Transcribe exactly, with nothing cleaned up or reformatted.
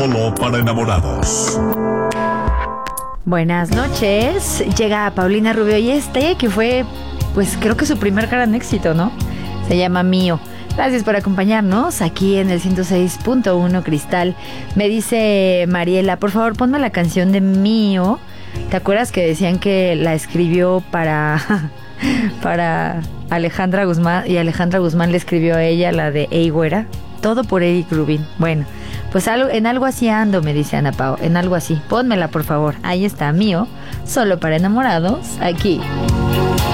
Solo para enamorados. Buenas noches. Llega Paulina Rubio y este que fue, pues creo que su primer gran éxito, ¿no? Se llama Mío. Gracias por acompañarnos aquí en el ciento seis punto uno Cristal. Me dice Mariela, por favor ponme la canción de Mío. ¿Te acuerdas que decían que la escribió para, para Alejandra Guzmán y Alejandra Guzmán le escribió a ella la de Ey Güera? Todo por Eric Rubin. Bueno, pues algo, en algo así ando, me dice Ana Pao. En algo así. Pónmela, por favor. Ahí está, Mío. Solo para enamorados. Aquí.